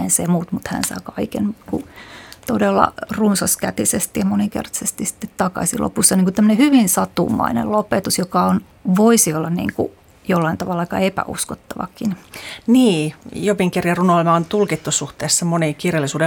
se muut, mutta hän saa kaiken todella runsaskätisesti ja moninkertaisesti sitten takaisin lopussa. Niin kuin tämmöinen hyvin satumainen lopetus, joka voisi olla niin kuin jollain tavalla aika epäuskottavakin. Niin, Jobin kirjan runoilma on tulkittu suhteessa moniin kirjallisuuden